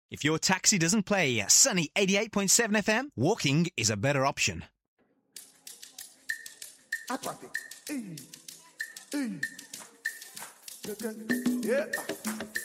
If your taxi doesn't play Sunny 88.7 FM, walking is a better option. Aquatic. Hey. Yeah.